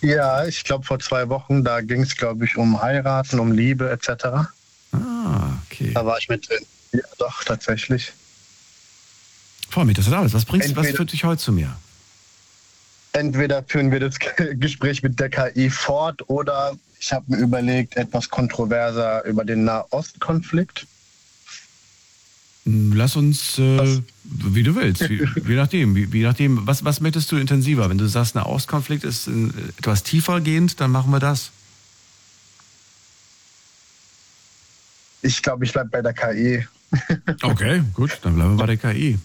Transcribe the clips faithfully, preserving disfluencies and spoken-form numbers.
Ja, ich glaube vor zwei Wochen, da ging es, glaube ich, um Heiraten, um Liebe et cetera. Ah, okay. Da war ich mit drin. Ja, doch, tatsächlich. Freue mich, dass du da bist. Was bringst, was Entweder, führt dich heute zu mir? entweder führen wir das Gespräch mit der K I fort oder ich habe mir überlegt, etwas kontroverser über den Nahostkonflikt. Lass uns, äh, Was? wie du willst, wie, je nachdem. Wie, je nachdem was, was möchtest du intensiver? Wenn du sagst, ein Nahostkonflikt ist äh, etwas tiefer gehend, dann machen wir das. Ich glaube, ich bleibe bei der K I, Okay, gut, dann bleiben wir bei der K I.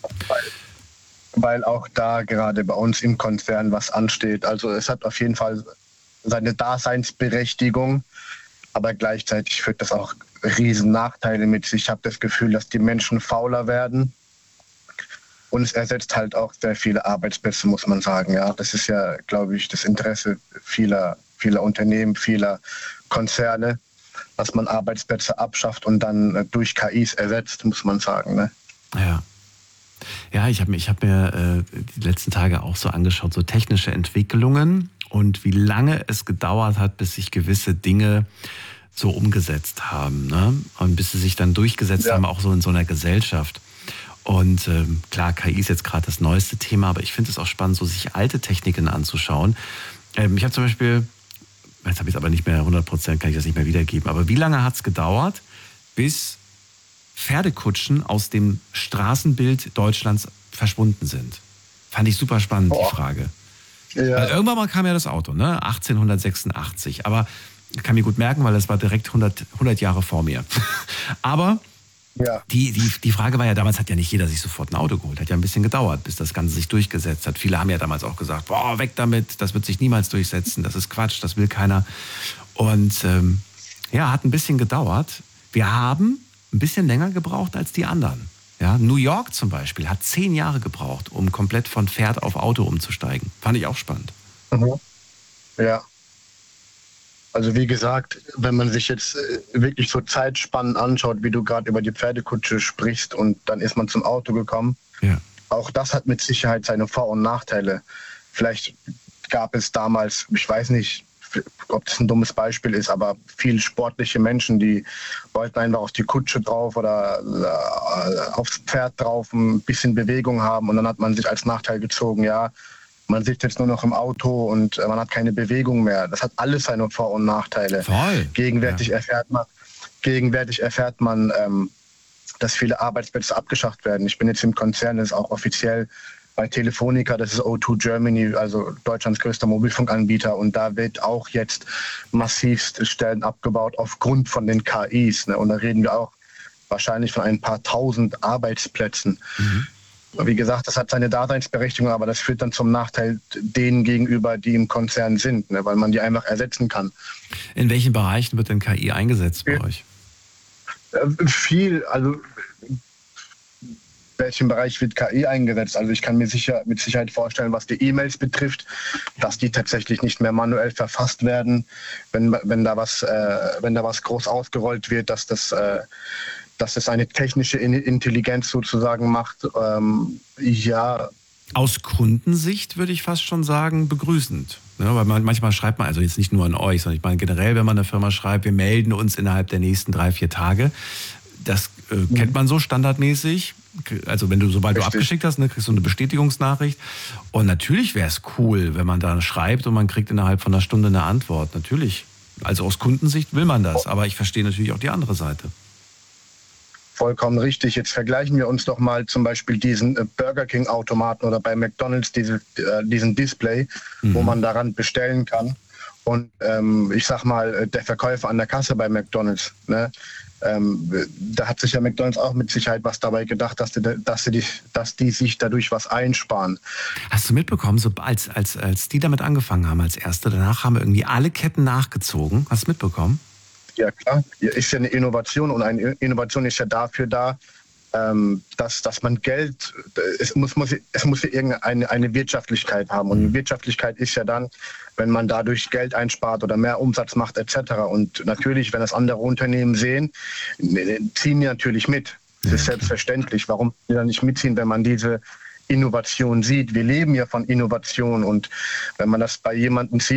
weil auch da gerade bei uns im Konzern was ansteht. Also es hat auf jeden Fall seine Daseinsberechtigung, aber gleichzeitig führt das auch riesen Nachteile mit sich. Ich habe das Gefühl, dass die Menschen fauler werden und es ersetzt halt auch sehr viele Arbeitsplätze, muss man sagen. Ja, das ist ja, glaube ich, das Interesse vieler, vieler Unternehmen, vieler Konzerne, dass man Arbeitsplätze abschafft und dann äh, durch K Is ersetzt, muss man sagen. Ne? Ja. Ja, ich habe mir, ich hab mir äh, die letzten Tage auch so angeschaut, so technische Entwicklungen und wie lange es gedauert hat, bis sich gewisse Dinge so umgesetzt haben. Ne? Und bis sie sich dann durchgesetzt Ja. haben, auch so in so einer Gesellschaft. Und ähm, klar, K I ist jetzt gerade das neueste Thema, aber ich finde es auch spannend, so sich alte Techniken anzuschauen. Ähm, ich habe zum Beispiel, jetzt habe ich es aber nicht mehr hundert Prozent, kann ich das nicht mehr wiedergeben, aber wie lange hat es gedauert, bis Pferdekutschen aus dem Straßenbild Deutschlands verschwunden sind? Fand ich super spannend, Boah. die Frage. Ja. Weil irgendwann mal kam ja das Auto, ne? achtzehnhundertsechsundachtzig. Aber ich kann mir gut merken, weil das war direkt hundert, hundert Jahre vor mir. Aber Ja. die, die, die Frage war ja, damals hat ja nicht jeder sich sofort ein Auto geholt. Hat ja ein bisschen gedauert, bis das Ganze sich durchgesetzt hat. Viele haben ja damals auch gesagt, boah, weg damit, das wird sich niemals durchsetzen, das ist Quatsch, das will keiner. Und ähm, ja, hat ein bisschen gedauert. Wir haben ein bisschen länger gebraucht als die anderen. Ja, New York zum Beispiel hat zehn Jahre gebraucht, um komplett von Pferd auf Auto umzusteigen. Fand ich auch spannend. Mhm. Ja. Also wie gesagt, wenn man sich jetzt äh, wirklich so Zeitspannen anschaut, wie du gerade über die Pferdekutsche sprichst und dann ist man zum Auto gekommen, Ja. auch das hat mit Sicherheit seine Vor- und Nachteile. Vielleicht gab es damals, ich weiß nicht, ob das ein dummes Beispiel ist, aber viele sportliche Menschen, die wollten einfach auf die Kutsche drauf oder äh, aufs Pferd drauf, ein bisschen Bewegung haben und dann hat man sich als Nachteil gezogen, ja, man sitzt jetzt nur noch im Auto und äh, man hat keine Bewegung mehr. Das hat alles seine Vor- und Nachteile. Voll. Gegenwärtig Ja. erfährt man, gegenwärtig erfährt man, ähm, dass viele Arbeitsplätze abgeschafft werden. Ich bin jetzt im Konzern, das ist auch offiziell bei Telefonica, das ist O zwei Germany, also Deutschlands größter Mobilfunkanbieter. Und da wird auch jetzt massivst Stellen abgebaut aufgrund von den K Is. Ne? Und da reden wir auch wahrscheinlich von ein paar tausend Arbeitsplätzen. Mhm. Wie gesagt, das hat seine Daseinsberechtigung, aber das führt dann zum Nachteil denen gegenüber, die im Konzern sind, ne? Weil man die einfach ersetzen kann. In welchen Bereichen wird denn K I eingesetzt bei Ja. euch? Äh, Viel, also in welchem Bereich wird K I eingesetzt? Also ich kann mir sicher mit Sicherheit vorstellen, was die E-Mails betrifft, dass die tatsächlich nicht mehr manuell verfasst werden, wenn, wenn da was, äh, wenn da was groß ausgerollt wird, dass das, äh, dass das eine technische Intelligenz sozusagen macht. Ähm, ja. Aus Kundensicht würde ich fast schon sagen, begrüßend. Ja, weil man, manchmal schreibt man, also jetzt nicht nur an euch, sondern ich meine generell, wenn man einer Firma schreibt, wir melden uns innerhalb der nächsten drei, vier Tage. Das äh, mhm. kennt man so standardmäßig. Also wenn du, sobald Richtig. du abgeschickt hast, ne, kriegst du eine Bestätigungsnachricht. Und natürlich wäre es cool, wenn man da schreibt und man kriegt innerhalb von einer Stunde eine Antwort. Natürlich. Also aus Kundensicht will man das, aber ich verstehe natürlich auch die andere Seite. Vollkommen richtig. Jetzt vergleichen wir uns doch mal zum Beispiel diesen äh, Burger King Automaten oder bei McDonald's diese, äh, diesen Display, mhm. wo man daran bestellen kann. Und ähm, ich sag mal, äh, der Verkäufer an der Kasse bei McDonald's, ne, ähm, da hat sich ja McDonald's auch mit Sicherheit was dabei gedacht, dass die, dass die, dass die sich dadurch was einsparen. Hast du mitbekommen, so als, als, als die damit angefangen haben als Erste, danach haben irgendwie alle Ketten nachgezogen? Hast du mitbekommen? Ja, klar. Ist ja eine Innovation und eine Innovation ist ja dafür da, ähm, dass, dass man Geld, es muss, muss, es muss ja irgendeine eine Wirtschaftlichkeit haben. Und die Wirtschaftlichkeit ist ja dann, wenn man dadurch Geld einspart oder mehr Umsatz macht et cetera. Und natürlich, wenn das andere Unternehmen sehen, ziehen die natürlich mit. Das ist selbstverständlich. Warum die dann nicht mitziehen, wenn man diese Innovation sieht? Wir leben ja von Innovation und wenn man das bei jemandem sieht,